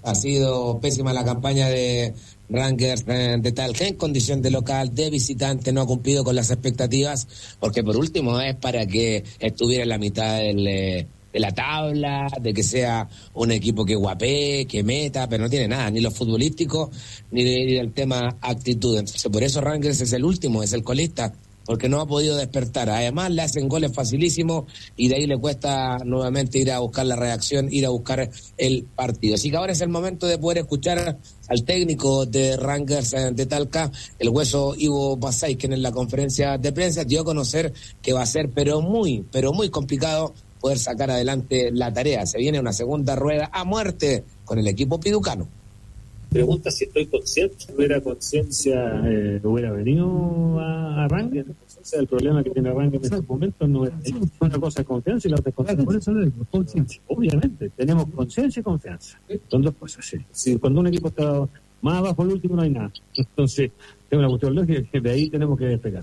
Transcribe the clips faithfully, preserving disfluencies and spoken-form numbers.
Ha sido pésima la campaña de Rangers de Talca en condición de local, de visitante, no ha cumplido con las expectativas, porque por último es para que estuviera en la mitad del, de la tabla, de que sea un equipo que guapee, que meta, pero no tiene nada, ni lo futbolístico, ni, de, ni del tema actitud. Entonces por eso Rangers es el último, es el colista, porque no ha podido despertar. Además le hacen goles facilísimos y de ahí le cuesta nuevamente ir a buscar la reacción, ir a buscar el partido. Así que ahora es el momento de poder escuchar al técnico de Rangers de Talca, el hueso Ivo Basay, quien en la conferencia de prensa dio a conocer que va a ser pero muy, pero muy complicado poder sacar adelante la tarea. Se viene una segunda rueda a muerte con el equipo piducano. Pregunta si estoy consciente. Si hubiera conciencia, eh, hubiera venido a, a Rangers. Conciencia del problema que tiene Rangers en estos momentos no es una cosa de confianza y la otra es confianza. Por eso lo digo, conciencia. Obviamente, tenemos conciencia y confianza. Son dos cosas, sí. Si cuando un equipo está más abajo, el último no hay nada. Entonces, es una cuestión lógica que de ahí tenemos que despegar.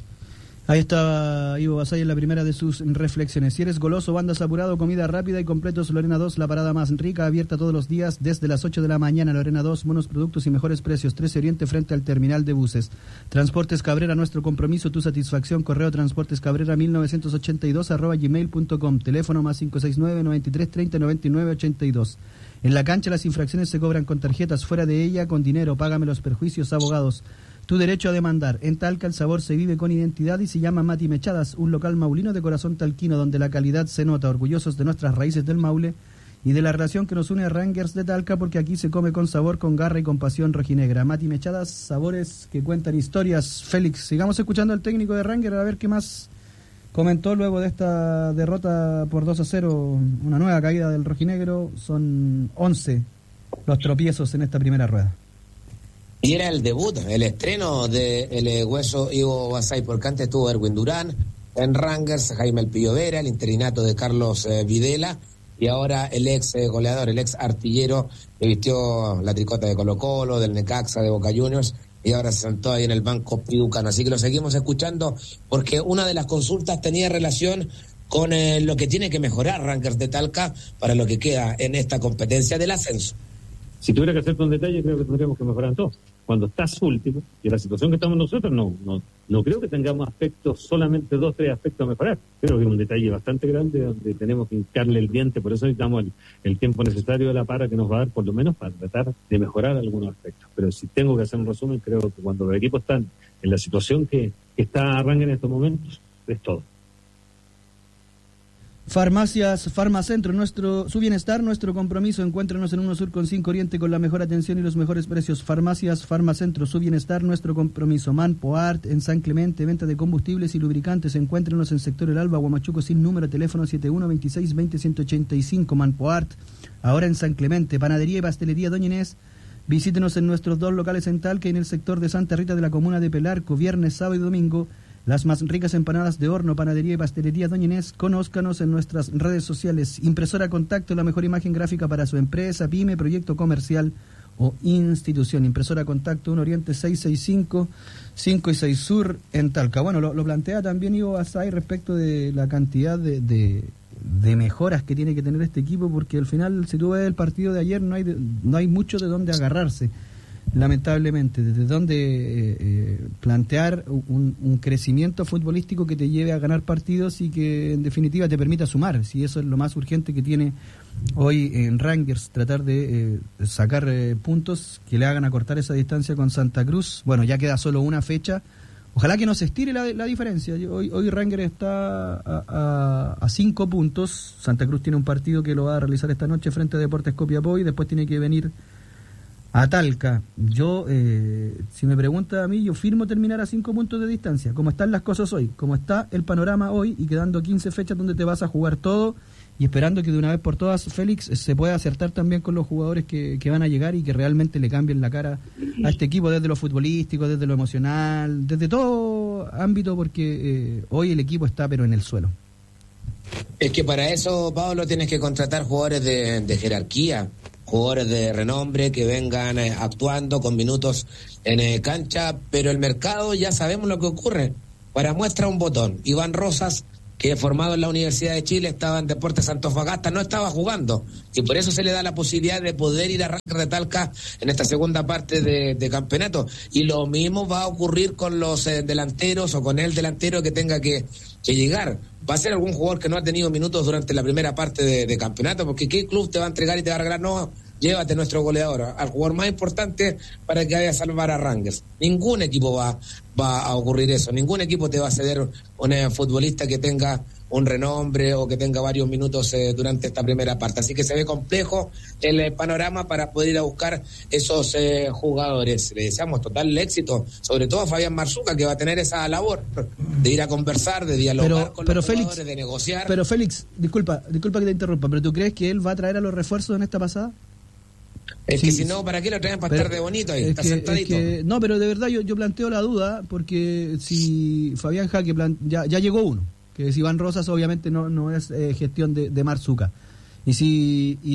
Ahí estaba Ivo Basay en la primera de sus reflexiones. Si eres goloso, andas apurado, comida rápida y completos, Lorena dos, la parada más rica, abierta todos los días desde las ocho de la mañana. Lorena dos, buenos productos y mejores precios. trece Oriente frente al terminal de buses. Transportes Cabrera, nuestro compromiso, tu satisfacción. Correo Transportes Cabrera mil novecientos ochenta y dos arroba gmail punto com. Teléfono más cinco seis nueve, noventa y tres, treinta, noventa y nueve, ochenta y dos. En la cancha las infracciones se cobran con tarjetas, fuera de ella con dinero. Págame los perjuicios, abogados. Tu derecho a demandar. En Talca el sabor se vive con identidad y se llama Mati Mechadas, un local maulino de corazón talquino donde la calidad se nota, orgullosos de nuestras raíces del Maule y de la relación que nos une a Rangers de Talca, porque aquí se come con sabor, con garra y con pasión rojinegra. Mati Mechadas, sabores que cuentan historias. Félix, sigamos escuchando al técnico de Rangers a ver qué más comentó luego de esta derrota por dos a cero, una nueva caída del rojinegro. Son once los tropiezos en esta primera rueda. Y era el debut, el estreno de el hueso Ivo Basay, porque antes estuvo Erwin Durán en Rangers, Jaime El Pillo Vera, el interinato de Carlos eh, Videla, y ahora el ex eh, goleador, el ex artillero que vistió la tricota de Colo Colo, del Necaxa, de Boca Juniors, y ahora se sentó ahí en el banco piducano. Así que lo seguimos escuchando, porque una de las consultas tenía relación con eh, lo que tiene que mejorar Rangers de Talca para lo que queda en esta competencia del ascenso. Si tuviera que hacerte un detalle, creo que tendríamos que mejorar en todo. Cuando estás último, y en la situación que estamos nosotros, no no no creo que tengamos aspectos, solamente dos, tres aspectos a mejorar. Creo que es un detalle bastante grande donde tenemos que hincarle el diente, por eso necesitamos el, el tiempo necesario de la para que nos va a dar, por lo menos, para tratar de mejorar algunos aspectos. Pero si tengo que hacer un resumen, creo que cuando los equipos están en la situación que, que está Rangers en estos momentos, es todo. Farmacias Farmacentro, nuestro, su bienestar, nuestro compromiso. Encuéntranos en uno Sur con cinco Oriente con la mejor atención y los mejores precios. Farmacias Farmacentro, su bienestar, nuestro compromiso. Manpo Art en San Clemente, venta de combustibles y lubricantes. Encuéntranos en sector El Alba, Huamachuco, sin número, teléfono siete uno, veintiséis, veinte, ciento ochenta y cinco. Manpo Art, ahora en San Clemente. Panadería y pastelería Doña Inés. Visítenos en nuestros dos locales en Talca y en el sector de Santa Rita de la comuna de Pelarco, viernes, sábado y domingo. Las más ricas empanadas de horno, panadería y pastelería Doña Inés. Conózcanos en nuestras redes sociales. Impresora Contacto, la mejor imagen gráfica para su empresa, pyme, proyecto comercial o institución. Impresora Contacto, uno Oriente seiscientos sesenta y cinco, cinco y seis Sur en Talca. Bueno, lo, lo plantea también Ivo Basay respecto de la cantidad de, de, de mejoras que tiene que tener este equipo, porque al final, si tú ves el partido de ayer, no hay, de, no hay mucho de dónde agarrarse. Lamentablemente, desde donde eh, eh, plantear un, un crecimiento futbolístico que te lleve a ganar partidos y que en definitiva te permita sumar, si eso es lo más urgente que tiene hoy en Rangers, tratar de eh, sacar eh, puntos que le hagan acortar esa distancia con Santa Cruz. Bueno, ya queda solo una fecha, ojalá que no se estire la, la diferencia. Hoy, hoy Rangers está a, a, a cinco puntos, Santa Cruz tiene un partido que lo va a realizar esta noche frente a Deportes Copiapó y después tiene que venir a Talca. Yo, eh, si me pregunta a mí, yo firmo terminar a cinco puntos de distancia, como están las cosas hoy, como está el panorama hoy, y quedando quince fechas donde te vas a jugar todo, y esperando que de una vez por todas, Félix, se pueda acertar también con los jugadores que, que van a llegar y que realmente le cambien la cara a este equipo desde lo futbolístico, desde lo emocional, desde todo ámbito, porque eh, hoy el equipo está pero en el suelo. Es que para eso, Pablo, tienes que contratar jugadores de, de jerarquía, jugadores de renombre que vengan eh, actuando con minutos en eh, cancha, pero el mercado ya sabemos lo que ocurre. Para muestra un botón, Iván Rosas, que formado en la Universidad de Chile, estaba en Deportes Antofagasta, no estaba jugando, y por eso se le da la posibilidad de poder ir a Rangers de Talca en esta segunda parte de, de campeonato, y lo mismo va a ocurrir con los eh, delanteros o con el delantero que tenga que, que llegar. Va a ser algún jugador que no ha tenido minutos durante la primera parte de, de campeonato, porque ¿qué club te va a entregar y te va a regalar? No, llévate nuestro goleador, al jugador más importante para que vaya a salvar a Rangers. Ningún equipo va, va a ocurrir eso, ningún equipo te va a ceder un eh, futbolista que tenga un renombre o que tenga varios minutos eh, durante esta primera parte. Así que se ve complejo el eh, panorama para poder ir a buscar esos eh, jugadores. Le deseamos total éxito, sobre todo a Fabián Marzuca, que va a tener esa labor de ir a conversar, de dialogar pero, con pero los Félix, jugadores, de negociar. Pero Félix, disculpa, disculpa que te interrumpa, pero ¿tú crees que él va a traer a los refuerzos en esta pasada? Es sí, que si no, ¿para qué lo traen? Para pero, estar de bonito ahí, es está que, sentadito. Es que, no, pero de verdad yo, yo planteo la duda, porque si Fabián Jaque, plan, ya, ya llegó uno, que es Iván Rosas, obviamente no, no es eh, gestión de, de Marzuca. Y si, y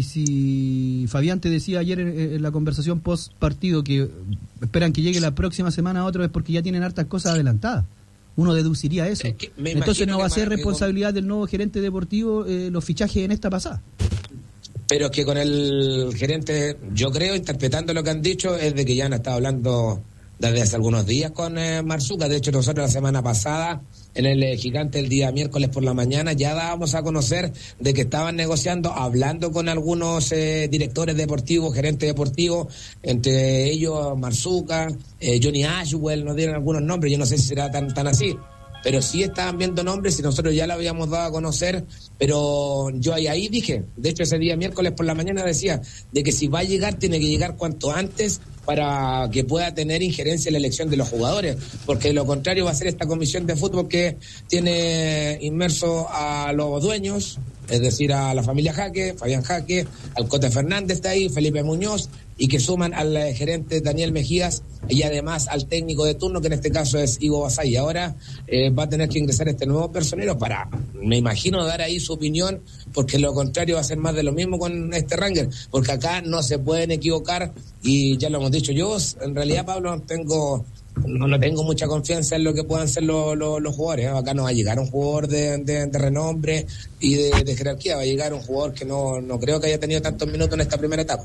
si Fabián te decía ayer en, en la conversación post partido que esperan que llegue la próxima semana otro, es porque ya tienen hartas cosas adelantadas. Uno deduciría eso. Es que entonces no va a ser responsabilidad del nuevo gerente deportivo eh, los fichajes en esta pasada. Pero es que con el gerente, yo creo, interpretando lo que han dicho, es de que ya han estado hablando desde hace algunos días con eh, Marzuca. De hecho, nosotros la semana pasada, en el eh, Gigante, el día miércoles por la mañana, ya dábamos a conocer de que estaban negociando, hablando con algunos eh, directores deportivos, gerentes deportivos, entre ellos Marzuca, eh, Johnny Ashwell, nos dieron algunos nombres, yo no sé si será tan, tan así. Pero sí estaban viendo nombres y nosotros ya lo habíamos dado a conocer, pero yo ahí, ahí dije, de hecho ese día miércoles por la mañana decía, de que si va a llegar tiene que llegar cuanto antes para que pueda tener injerencia en la elección de los jugadores, porque lo contrario va a ser esta comisión de fútbol que tiene inmerso a los dueños, es decir, a la familia Jaque, Fabián Jaque, al Cote Fernández está ahí, Felipe Muñoz, y que suman al eh, gerente Daniel Mejías y además al técnico de turno, que en este caso es Ivo Basay. Ahora eh, va a tener que ingresar este nuevo personero para, me imagino, dar ahí su opinión, porque lo contrario va a ser más de lo mismo con este Rangers, porque acá no se pueden equivocar, y ya lo hemos dicho. Yo, en realidad, Pablo, tengo... No, no tengo mucha confianza en lo que puedan ser los, los, los jugadores. Acá no va a llegar un jugador de, de, de renombre y de, de jerarquía, va a llegar un jugador que no, no creo que haya tenido tantos minutos en esta primera etapa.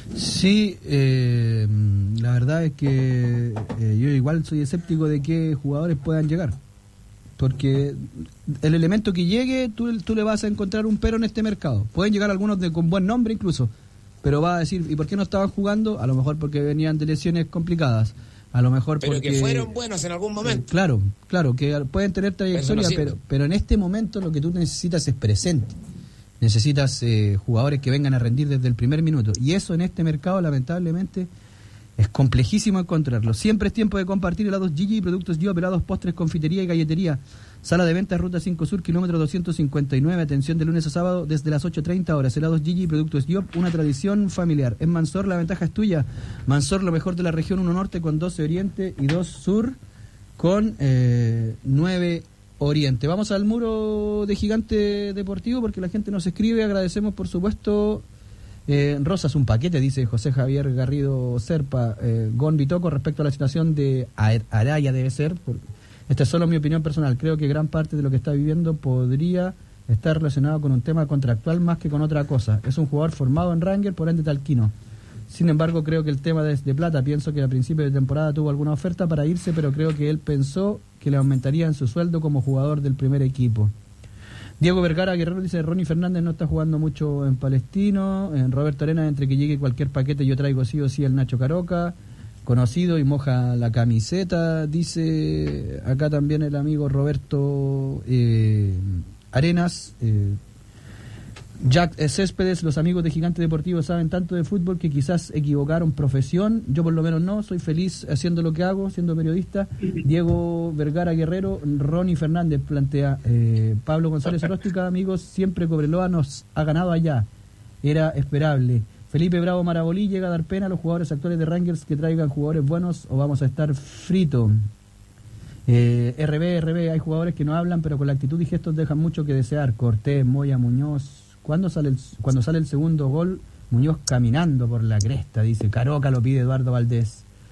Sí, eh, la verdad es que eh, yo igual soy escéptico de que jugadores puedan llegar, porque el elemento que llegue, tú, tú le vas a encontrar un pero en este mercado. Pueden llegar algunos de, con buen nombre incluso, pero va a decir, ¿y por qué no estaban jugando? A lo mejor porque venían de lesiones complicadas. A lo mejor pero porque, que fueron buenos en algún momento. Eh, claro, claro, que pueden tener trayectoria, no pero, pero en este momento lo que tú necesitas es presente. Necesitas eh, jugadores que vengan a rendir desde el primer minuto. Y eso en este mercado, lamentablemente, es complejísimo encontrarlo. Siempre es tiempo de compartir helados Gigi, productos Yo, helados, postres, confitería y galletería. Sala de ventas, Ruta cinco Sur, kilómetro doscientos cincuenta y nueve. Atención de lunes a sábado desde las ocho treinta horas. Helados Gigi, productos Yo, una tradición familiar. En Mansor la ventaja es tuya. Mansor, lo mejor de la región, uno norte con doce oriente y dos sur con eh, nueve oriente. Vamos al muro de Gigante Deportivo porque la gente nos escribe. Agradecemos, por supuesto. Eh, Rosas, un paquete, dice José Javier Garrido Serpa. eh, Gon Bitoco, respecto a la situación de Araya, debe ser. Por, esta es solo mi opinión personal. Creo que gran parte de lo que está viviendo podría estar relacionado con un tema contractual más que con otra cosa. Es un jugador formado en Rangers, por ende talquino. Sin embargo, creo que el tema de, de plata, pienso que a principio de temporada tuvo alguna oferta para irse, pero creo que él pensó que le aumentaría en su sueldo como jugador del primer equipo. Diego Vergara Guerrero dice, Ronnie Fernández no está jugando mucho en Palestino. En Roberto Arena, entre que llegue cualquier paquete yo traigo sí o sí el Nacho Caroca, conocido y moja la camiseta. Dice acá también el amigo Roberto eh, Arenas. eh, Jack Céspedes, los amigos de Gigante Deportivo saben tanto de fútbol que quizás equivocaron profesión. Yo por lo menos no, soy feliz haciendo lo que hago, siendo periodista. Diego Vergara Guerrero, Ronnie Fernández plantea, eh, Pablo González Oróstica, amigos, siempre Cobreloa nos ha ganado allá, era esperable. Felipe Bravo Marabolí, llega a dar pena a los jugadores actuales de Rangers que traigan jugadores buenos o vamos a estar fritos. Eh, R B, R B, hay jugadores que no hablan pero con la actitud y gestos dejan mucho que desear. Cortés, Moya, Muñoz. Cuando sale el, cuando sale el segundo gol, Muñoz caminando por la cresta, dice Caroca, lo pide Eduardo Valdés.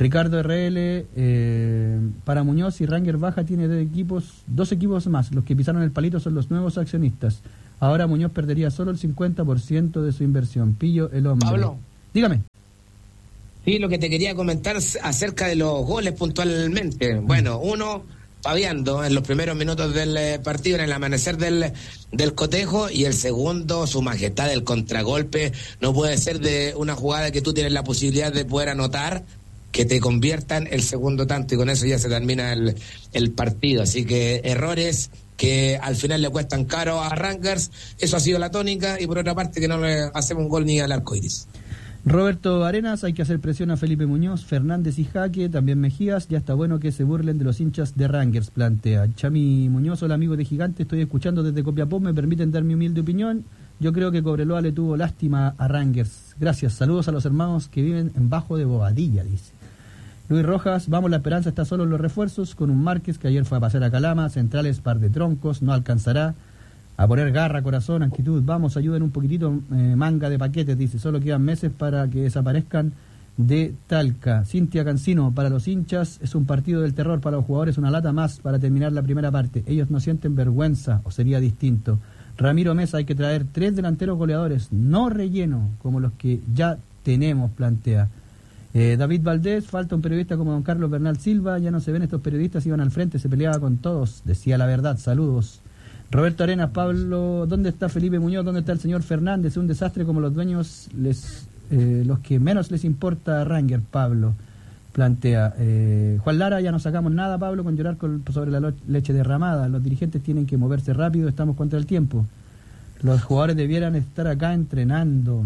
Ricardo R L, eh, para Muñoz, y Rangers baja tiene dos equipos, dos equipos más. Los que pisaron el palito son los nuevos accionistas. Ahora Muñoz perdería solo el cincuenta por ciento de su inversión. Pillo el hombre. Pablo. Dígame. Sí, lo que te quería comentar acerca de los goles puntualmente. Bueno, uno, paviando en los primeros minutos del eh, partido, en el amanecer del, del cotejo, y el segundo, su majestad del contragolpe. No puede ser de una jugada que tú tienes la posibilidad de poder anotar, que te conviertan el segundo tanto, y con eso ya se termina el, el partido. Así que errores que al final le cuestan caro a Rangers, eso ha sido la tónica, y por otra parte que no le hacemos un gol ni al arco iris. Roberto Arenas, hay que hacer presión a Felipe Muñoz, Fernández y Jaque, también Mejías, ya está bueno que se burlen de los hinchas de Rangers, plantea. Chami Muñoz, hola amigo de Gigante, estoy escuchando desde Copiapó, me permiten dar mi humilde opinión. Yo creo que Cobreloa le tuvo lástima a Rangers. Gracias, saludos a los hermanos que viven en Bajo de Bobadilla, dice. Luis Rojas, vamos, la esperanza está solo en los refuerzos, con un Márquez que ayer fue a pasear a Calama, centrales, par de troncos, no alcanzará a poner garra, corazón, actitud. Vamos, ayuden un poquitito, eh, manga de paquetes, dice, solo quedan meses para que desaparezcan de Talca. Cintia Cancino, para los hinchas es un partido del terror, para los jugadores una lata más para terminar la primera parte. Ellos no sienten vergüenza, o sería distinto. Ramiro Mesa, hay que traer tres delanteros goleadores, no relleno, como los que ya tenemos, plantea. Eh, David Valdés, falta un periodista como don Carlos Bernal Silva, ya no se ven estos periodistas, iban al frente, se peleaba con todos, decía la verdad, saludos. Roberto Arenas, Pablo, ¿dónde está Felipe Muñoz? ¿Dónde está el señor Fernández? Un desastre como los dueños, les eh, los que menos les importa a Rangers, Pablo, plantea. Eh, Juan Lara, ya no sacamos nada, Pablo, con llorar con, sobre la lo- leche derramada, los dirigentes tienen que moverse rápido, estamos contra el tiempo. Los jugadores debieran estar acá entrenando.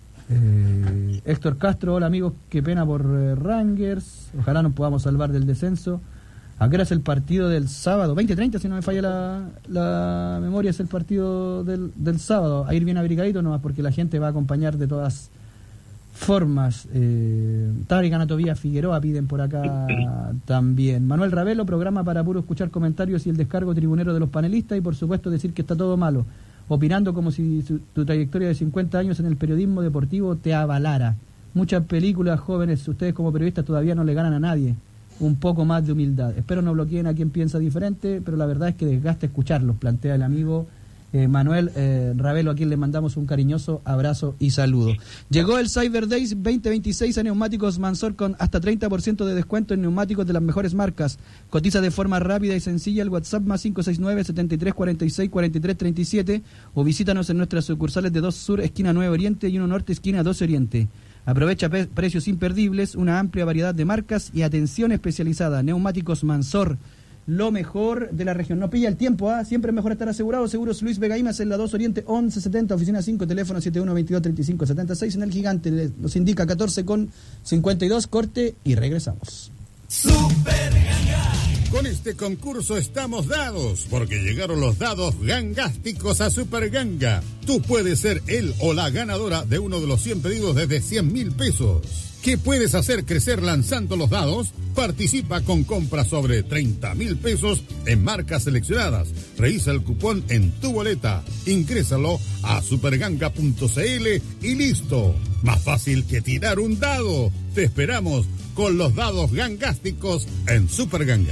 Eh, Héctor Castro, hola amigos, qué pena por eh, Rangers, ojalá nos podamos salvar del descenso. ¿A qué hora es el partido del sábado? veinte treinta, si no me falla la, la memoria, es el partido del, del sábado. A ir bien abrigadito nomás, porque la gente va a acompañar de todas formas. Eh, Tari Ganatovía Figueroa piden por acá también. Manuel Ravelo, programa para puro escuchar comentarios y el descargo tribunero de los panelistas, y por supuesto decir que está todo malo, opinando como si su, tu trayectoria de cincuenta años en el periodismo deportivo te avalara. Muchas películas, jóvenes, ustedes como periodistas todavía no le ganan a nadie. Un poco más de humildad. Espero no bloqueen a quien piensa diferente, pero la verdad es que desgasta escucharlos, plantea el amigo eh, Manuel eh, Ravelo, a quien le mandamos un cariñoso abrazo y saludo. Llegó el Cyber Days veinte veintiséis a Neumáticos Mansor con hasta treinta por ciento de descuento en neumáticos de las mejores marcas. Cotiza de forma rápida y sencilla el WhatsApp más cinco seis nueve, setenta y tres cuarenta y seis, cuarenta y tres treinta y siete, o visítanos en nuestras sucursales de dos Sur, esquina nueve Oriente, y uno Norte, esquina doce Oriente. Aprovecha pe- precios imperdibles, una amplia variedad de marcas y atención especializada. Neumáticos Mansor, lo mejor de la región. No pilla el tiempo, ¿ah? Siempre es mejor estar asegurado. Seguros Luis Vegaimas en la dos Oriente, once setenta, oficina cinco, teléfono setenta y uno veintidós treinta y cinco setenta y seis. En el Gigante nos indica catorce con cincuenta y dos, corte y regresamos. Super Ganga. Con este concurso estamos dados, porque llegaron los dados gangásticos a Super Ganga. Tú puedes ser el o la ganadora de uno de los cien pedidos desde cien mil pesos. ¿Qué puedes hacer crecer lanzando los dados? Participa con compras sobre treinta mil pesos en marcas seleccionadas. Revisa el cupón en tu boleta. Ingrésalo a superganga punto cl y listo. Más fácil que tirar un dado. Te esperamos con los dados gangásticos en Super Ganga.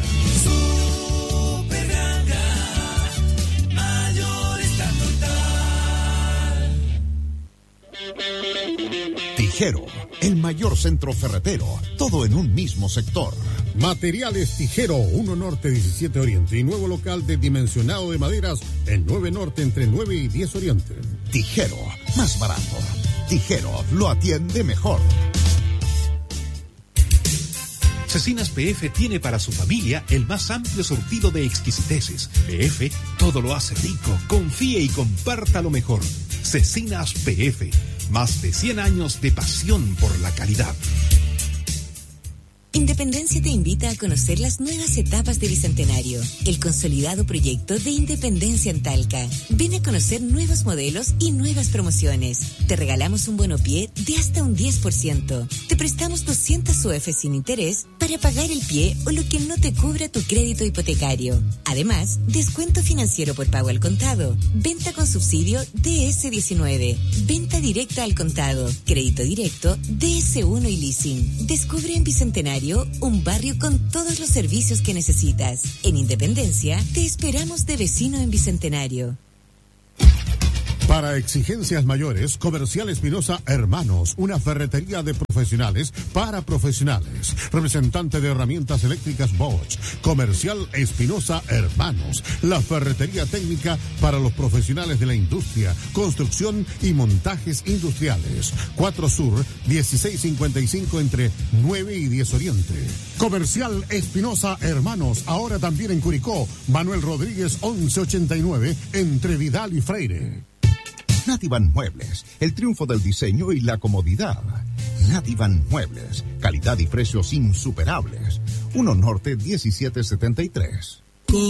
Super Ganga, mayorista total. Tijero, el mayor centro ferretero, todo en un mismo sector. Materiales Tijero, uno Norte, diecisiete Oriente, y nuevo local de dimensionado de maderas en nueve Norte, entre nueve y diez Oriente. Tijero, más barato. Tijero, lo atiende mejor. Cecinas P F tiene para su familia el más amplio surtido de exquisiteces. P F todo lo hace rico. Confíe y comparta lo mejor. Cecinas P F, más de cien años de pasión por la calidad. Independencia te invita a conocer las nuevas etapas de Bicentenario, el consolidado proyecto de Independencia en Talca. Ven a conocer nuevos modelos y nuevas promociones. Te regalamos un bonopié de hasta un diez por ciento. Te prestamos doscientas U F sin interés para pagar el pie o lo que no te cubra tu crédito hipotecario. Además, descuento financiero por pago al contado, venta con subsidio D S diecinueve, venta directa al contado, crédito directo D S uno y leasing. Descubre en Bicentenario Bicentenario, un barrio con todos los servicios que necesitas. En Independencia, te esperamos de vecino en Bicentenario. Para exigencias mayores, Comercial Espinosa Hermanos, una ferretería de profesionales para profesionales. Representante de herramientas eléctricas Bosch. Comercial Espinosa Hermanos, la ferretería técnica para los profesionales de la industria, construcción y montajes industriales. cuatro Sur, dieciséis cincuenta y cinco entre nueve y diez Oriente. Comercial Espinosa Hermanos, ahora también en Curicó. Manuel Rodríguez once ochenta y nueve entre Vidal y Freire. Nativan Muebles, el triunfo del diseño y la comodidad. Nativan Muebles, calidad y precios insuperables. uno Norte diecisiete setenta y tres.